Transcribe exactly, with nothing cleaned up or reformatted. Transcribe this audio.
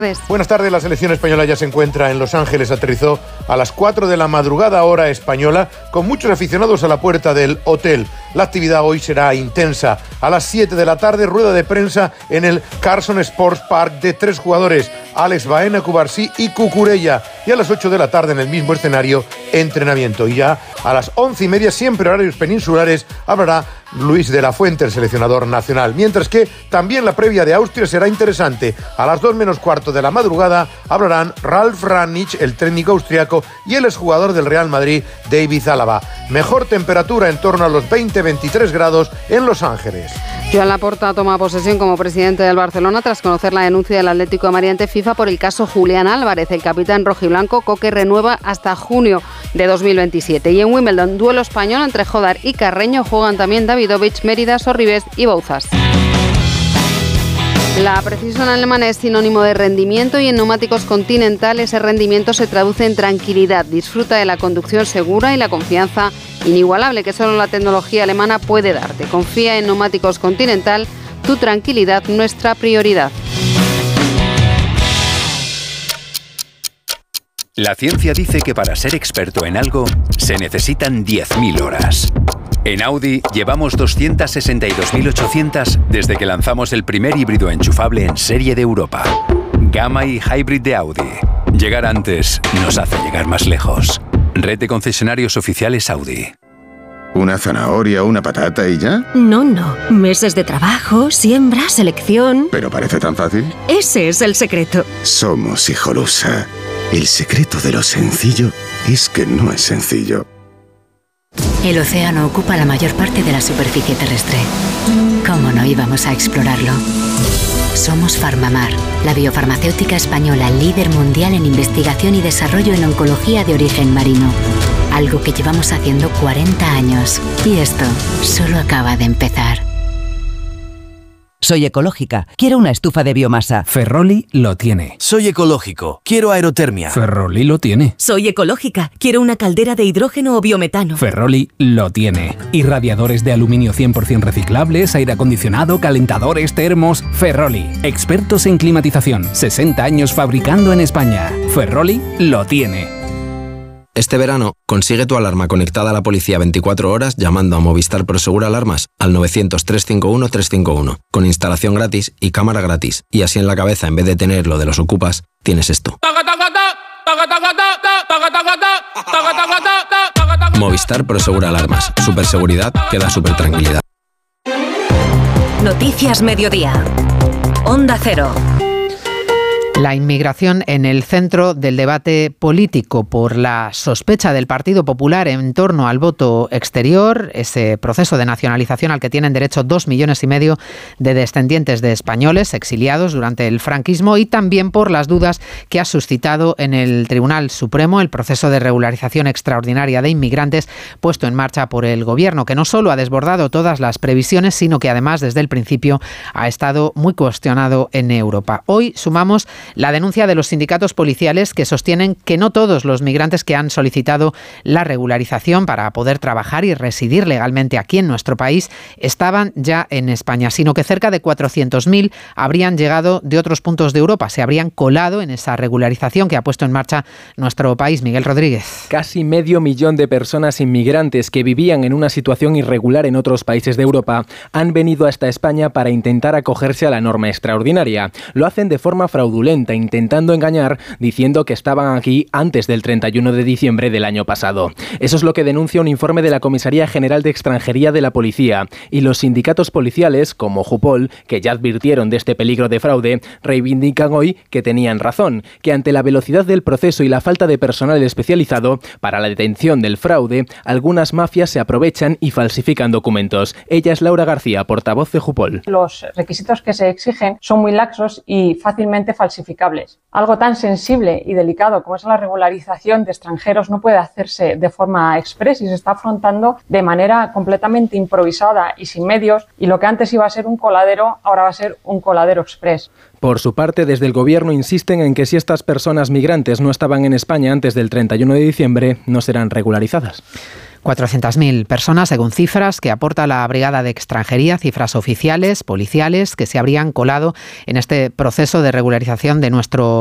Buenas tardes, la selección española ya se encuentra en Los Ángeles, aterrizó a las cuatro de la madrugada hora española, con muchos aficionados a la puerta del hotel. La actividad hoy será intensa. A las siete de la tarde, rueda de prensa en el Carson Sports Park de tres jugadores, Alex Baena, Cubarsí y Cucurella. Y a las ocho de la tarde, en el mismo escenario, entrenamiento. Y ya a las once y media, siempre horarios peninsulares, hablará Luis de la Fuente, el seleccionador nacional. Mientras que también la previa de Austria será interesante. A las dos menos cuarto de la madrugada hablarán Ralf Rangnick, el técnico austriaco, y el exjugador del Real Madrid, David Alaba. Mejor temperatura en torno a los veinte a veintitrés grados en Los Ángeles. Joan Laporta toma posesión como presidente del Barcelona tras conocer la denuncia del Atlético de Madrid ante FIFA por el caso Julián Álvarez. El capitán rojiblanco Coque renueva hasta junio de dos mil veintisiete. Y en Wimbledon, duelo español entre Jodar y Carreño, juegan también Davidovich, Mérida, Sorribes y Bouzas. La precisión alemana es sinónimo de rendimiento y en neumáticos Continental ese rendimiento se traduce en tranquilidad. Disfruta de la conducción segura y la confianza inigualable que solo la tecnología alemana puede darte. Confía en neumáticos Continental, tu tranquilidad, nuestra prioridad. La ciencia dice que para ser experto en algo se necesitan diez mil horas. En Audi llevamos doscientas sesenta y dos mil ochocientas desde que lanzamos el primer híbrido enchufable en serie de Europa. Gamma y Hybrid de Audi. Llegar antes nos hace llegar más lejos. Red de concesionarios oficiales Audi. ¿Una zanahoria, una patata y ya? No, no. Meses de trabajo, siembra, selección... ¿Pero parece tan fácil? Ese es el secreto. Somos Hijolusa. El secreto de lo sencillo es que no es sencillo. El océano ocupa la mayor parte de la superficie terrestre. ¿Cómo no íbamos a explorarlo? Somos Farmamar, la biofarmacéutica española líder mundial en investigación y desarrollo en oncología de origen marino. Algo que llevamos haciendo cuarenta años. Y esto solo acaba de empezar. Soy ecológica. Quiero una estufa de biomasa. Ferroli lo tiene. Soy ecológico. Quiero aerotermia. Ferroli lo tiene. Soy ecológica. Quiero una caldera de hidrógeno o biometano. Ferroli lo tiene. Y radiadores de aluminio cien por ciento reciclables, aire acondicionado, calentadores, termos. Ferroli. Expertos en climatización. sesenta años fabricando en España. Ferroli lo tiene. Este verano, consigue tu alarma conectada a la policía veinticuatro horas llamando a Movistar Prosegur Alarmas al novecientos, trescientos cincuenta y uno, trescientos cincuenta y uno, con instalación gratis y cámara gratis. Y así en la cabeza, en vez de tener lo de los ocupas, tienes esto. Movistar Prosegur Alarmas. Superseguridad que da supertranquilidad. Noticias Mediodía. Onda Cero. La inmigración en el centro del debate político por la sospecha del Partido Popular en torno al voto exterior, ese proceso de nacionalización al que tienen derecho dos millones y medio de descendientes de españoles exiliados durante el franquismo, y también por las dudas que ha suscitado en el Tribunal Supremo el proceso de regularización extraordinaria de inmigrantes puesto en marcha por el Gobierno, que no solo ha desbordado todas las previsiones, sino que además desde el principio ha estado muy cuestionado en Europa. Hoy sumamos la denuncia de los sindicatos policiales que sostienen que no todos los migrantes que han solicitado la regularización para poder trabajar y residir legalmente aquí en nuestro país estaban ya en España, sino que cerca de cuatrocientos mil habrían llegado de otros puntos de Europa, se habrían colado en esa regularización que ha puesto en marcha nuestro país. Miguel Rodríguez. Casi medio millón de personas inmigrantes que vivían en una situación irregular en otros países de Europa han venido hasta España para intentar acogerse a la norma extraordinaria. Lo hacen de forma fraudulenta, intentando engañar, diciendo que estaban aquí antes del treinta y uno de diciembre del año pasado. Eso es lo que denuncia un informe de la Comisaría General de Extranjería de la Policía. Y los sindicatos policiales, como Jupol, que ya advirtieron de este peligro de fraude, reivindican hoy que tenían razón, que ante la velocidad del proceso y la falta de personal especializado para la detención del fraude, algunas mafias se aprovechan y falsifican documentos. Ella es Laura García, portavoz de Jupol. Los requisitos que se exigen son muy laxos y fácilmente falsificables. Algo tan sensible y delicado como es la regularización de extranjeros no puede hacerse de forma express y se está afrontando de manera completamente improvisada y sin medios, y lo que antes iba a ser un coladero ahora va a ser un coladero express. Por su parte, desde el Gobierno insisten en que si estas personas migrantes no estaban en España antes del treinta y uno de diciembre, no serán regularizadas. cuatrocientas mil personas, según cifras que aporta la Brigada de Extranjería, cifras oficiales, policiales, que se habrían colado en este proceso de regularización de nuestro